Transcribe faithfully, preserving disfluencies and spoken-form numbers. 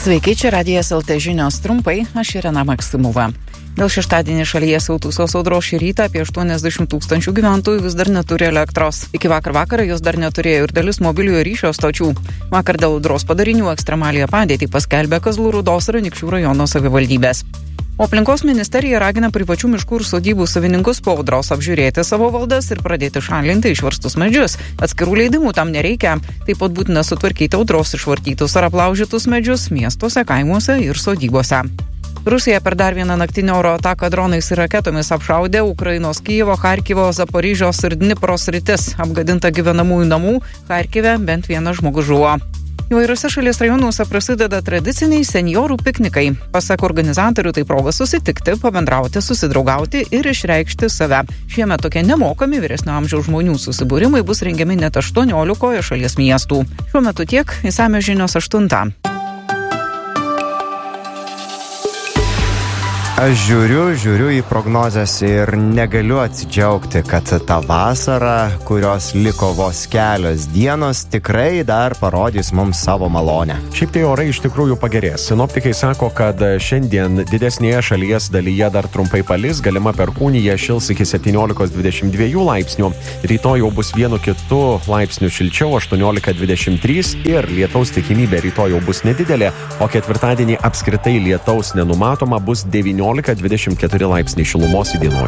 Sveiki, čia Radijas L T žinios trumpai, aš Irena Maksimova. Dėl šeštadienį šalyje siautusios audros šį rytą apie aštuoniasdešimt tūkstančių gyventojų vis dar neturi elektros. Iki vakar vakarą jos dar neturėjo ir dalis mobiliojo ryšio stočių. Vakar dėl audros padarinių ekstremaliąją padėtį paskelbė Kazlų Rūdos ir Anykščių rajono savivaldybės. O aplinkos ministerija ragina privačių miškų ir sodybų savininkus po audros apžiūrėti savo valdas ir pradėti šalinti išverstus medžius. Atskirų leidimų tam nereikia. Taip pat būtina sutvarkyti audros išvartytus ar aplaužytus medžius miestuose, kaimuose ir sodybose. Rusija per dar vieną naktinę oro ataką dronais ir raketomis apšaudė Ukrainos Kijevo, Charkivo, Zaporižės ir Dnipro sritis. Apgadinta gyvenamųjų namų, Charkive bent vienas žmogus žuvo. Įvairiuose šalies rajonuose prasideda tradiciniai senjorų piknikai. Pasak organizatorių, tai proga susitikti, pabendrauti, susidraugauti ir išreikšti save. Šiemet tokie nemokami vyresnio amžiaus žmonių susibūrimai bus rengiami net aštuoniolikoje šalies miestų. Šiuo metu tiek, išsamios žinios aštuntą. Aš žiūriu, žiūriu į prognozes ir negaliu atsidžiaugti, kad ta vasara, kurios liko vos kelios dienos, tikrai dar parodys mums savo malonę. Šiaip tai orai iš tikrųjų pagerės. Sinoptikai sako, kad šiandien didesnėje šalies dalyje dar trumpai palis, galima perkūnija šils iki septyniolikos dvidešimt dviejų laipsnių. Rytoj jau bus vienu kitu laipsniu šilčiau, aštuoniolika dvidešimt trys ir lietaus tikimybė rytoj jau bus nedidelė, o ketvirtadienį apskritai lietaus nenumatoma, bus devyniolika dvidešimt keturi laipsniai šilumos įdienojus.